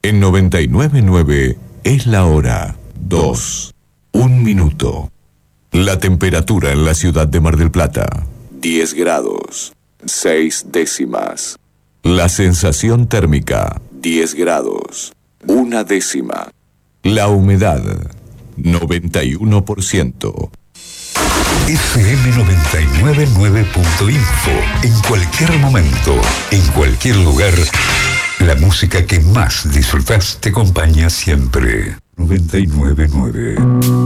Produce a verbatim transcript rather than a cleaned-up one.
En noventa y nueve punto nueve es la hora dos. Un minuto. La temperatura en la ciudad de Mar del Plata, diez grados, seis décimas. La sensación térmica, diez grados, una décima. La humedad, noventa y uno por ciento. F M noventa y nueve punto nueve punto info. En cualquier momento, en cualquier lugar, la música que más disfrutás te acompaña siempre. noventa y nueve punto nueve.